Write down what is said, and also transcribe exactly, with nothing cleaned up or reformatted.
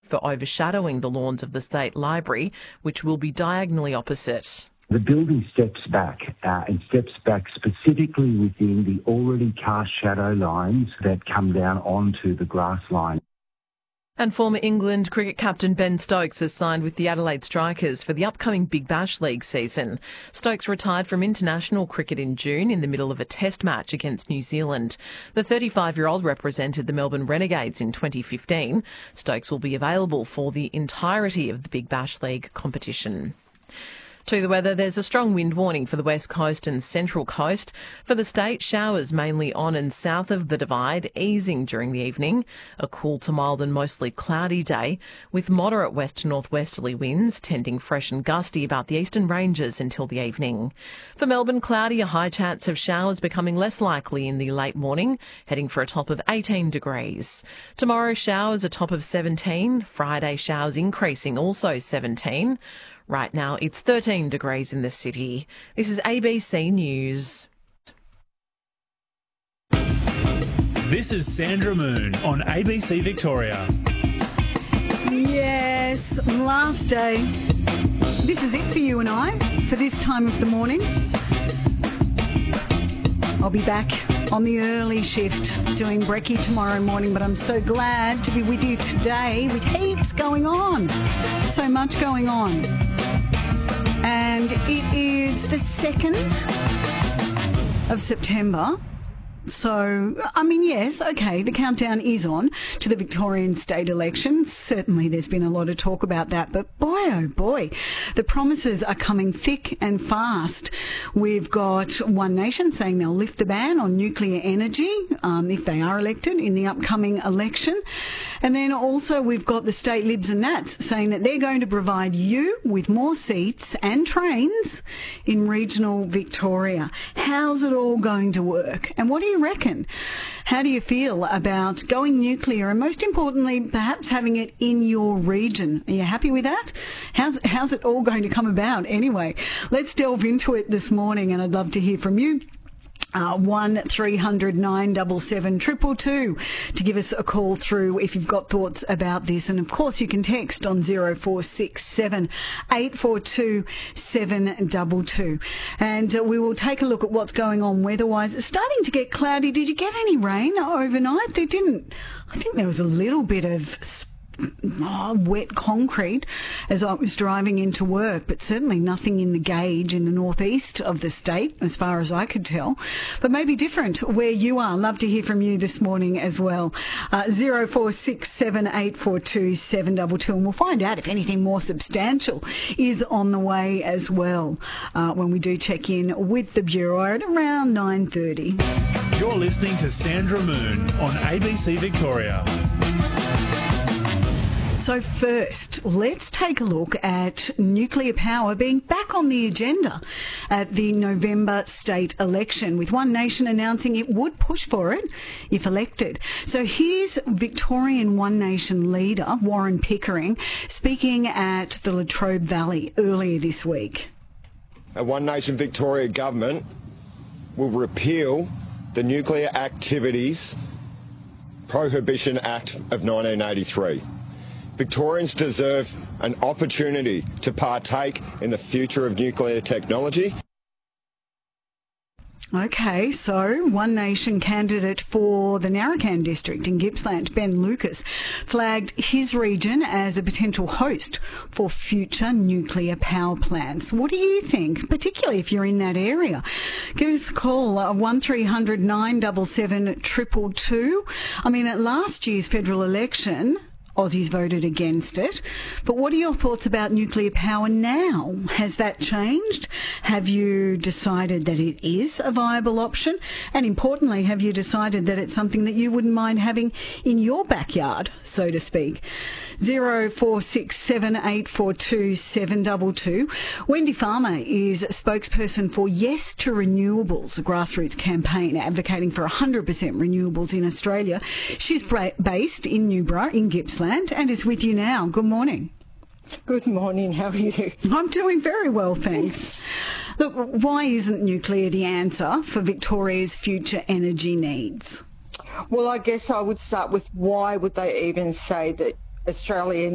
for overshadowing the lawns of the State Library, which will be diagonally opposite. The building steps back uh, and steps back specifically within the already cast shadow lines that come down onto the grass line. And former England cricket captain Ben Stokes has signed with the Adelaide Strikers for the upcoming Big Bash League season. Stokes retired from international cricket in June in the middle of a test match against New Zealand. The thirty-five-year-old represented the Melbourne Renegades in twenty fifteen. Stokes will be available for the entirety of the Big Bash League competition. To the weather, there's a strong wind warning for the west coast and central coast. For the state, showers mainly on and south of the Divide, easing during the evening. A cool to mild and mostly cloudy day, with moderate west to northwesterly winds, tending fresh and gusty about the eastern ranges until the evening. For Melbourne, cloudy, a high chance of showers becoming less likely in the late morning, heading for a top of eighteen degrees. Tomorrow, showers a top of seventeen. Friday, showers increasing, also seventeen. Right now, it's thirteen degrees in the city. This is A B C News. This is Sandra Moon on A B C Victoria. Yes, last day. This is it for you and I for this time of the morning. I'll be back on the early shift doing brekkie tomorrow morning, but I'm so glad to be with you today with heaps going on. So much going on. And it is the second of September. So, I mean, yes, okay, the countdown is on to the Victorian state election. Certainly there's been a lot of talk about that, but boy, oh boy, the promises are coming thick and fast. We've got One Nation saying they'll lift the ban on nuclear energy um, if they are elected in the upcoming election. And then also we've got the state Libs and Nats saying that they're going to provide you with more seats and trains in regional Victoria. How's it all going to work? And what do you reckon? How do you feel about going nuclear and, most importantly, perhaps having it in your region? Are you happy with that? How's, how's it all going to come about anyway? Let's delve into it this morning, and I'd love to hear from you. Uh, one three hundred nine seven seven two two two to give us a call through if you've got thoughts about this. And of course you can text on zero four six seven eight four two seven two two. And uh, we will take a look at what's going on weather-wise. It's starting to get cloudy. Did you get any rain overnight? They didn't. I think there was a little bit of Oh, wet concrete as I was driving into work, but certainly nothing in the gauge in the northeast of the state as far as I could tell, but maybe different where you are. Love to hear from you this morning as well. uh, zero four six seven eight four two seven two two, and we'll find out if anything more substantial is on the way as well uh, when we do check in with the Bureau at around nine thirty. You're listening to Sandra Moon on A B C Victoria. So first, let's take a look at nuclear power being back on the agenda at the November state election, with One Nation announcing it would push for it if elected. So here's Victorian One Nation leader Warren Pickering speaking at the Latrobe Valley earlier this week. A One Nation Victoria government will repeal the Nuclear Activities Prohibition Act of nineteen eighty-three. Victorians deserve an opportunity to partake in the future of nuclear technology. Okay, so One Nation candidate for the Narrabeen district in Gippsland, Ben Lucas, flagged his region as a potential host for future nuclear power plants. What do you think, particularly if you're in that area? Give us a call, uh, one three hundred nine seven seven two two two. I mean, at last year's federal election, Aussies voted against it. But what are your thoughts about nuclear power now? Has that changed? Have you decided that it is a viable option? And importantly, have you decided that it's something that you wouldn't mind having in your backyard, so to speak? zero four six seven eight four two seven two two. Wendy Farmer is spokesperson for Yes to Renewables, a grassroots campaign advocating for one hundred percent renewables in Australia. She's bra- based in Newborough, in Gippsland, and is with you now. Good morning. Good morning. How are you? I'm doing very well, thanks. Look, why isn't nuclear the answer for Victoria's future energy needs? Well, I guess I would start with why would they even say that Australian